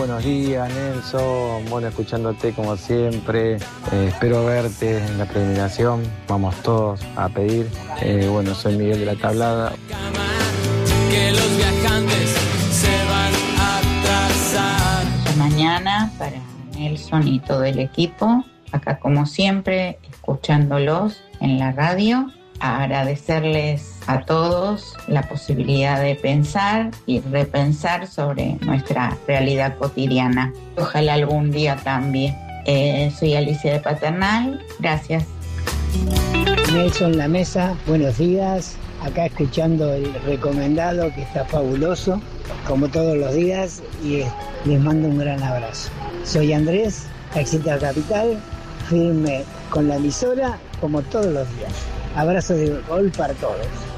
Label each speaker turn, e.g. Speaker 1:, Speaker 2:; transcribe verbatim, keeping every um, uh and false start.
Speaker 1: Buenos días, Nelson. Bueno, escuchándote como siempre. Eh, espero verte en la premiación. Vamos todos a pedir. Eh, bueno, soy Miguel de la Tablada.
Speaker 2: Que los viajantes se van a atrasar.
Speaker 3: Mañana para Nelson y todo el equipo. Acá como siempre, escuchándolos en la radio. Agradecerles a todos la posibilidad de pensar y repensar sobre nuestra realidad cotidiana. Ojalá algún día cambie. Eh, soy Alicia de Paternal. Gracias.
Speaker 4: Nelson La Mesa, buenos días. Acá escuchando el recomendado que está fabuloso, como todos los días, y les mando un gran abrazo. Soy Andrés, Éxito Capital, firme con la emisora como todos los días. Abrazo de gol para todos.